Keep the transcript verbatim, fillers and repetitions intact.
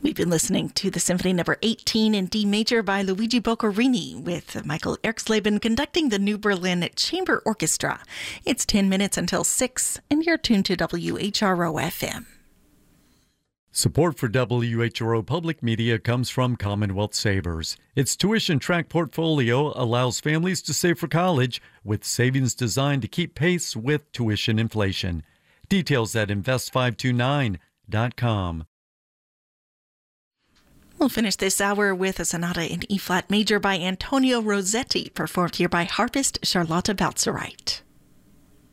We've been listening to the Symphony Number eighteen in D major by Luigi Boccherini, with Michael Erxleben conducting the New Berlin Chamber Orchestra. It's ten minutes until six, and you're tuned to W H R O F M. Support for W H R O Public Media comes from Commonwealth Savers. Its tuition track portfolio allows families to save for college with savings designed to keep pace with tuition inflation. Details at invest five two nine dot com. We'll finish this hour with a sonata in E-flat major by Antonio Rossetti, performed here by harpist Charlotta Baltzereit.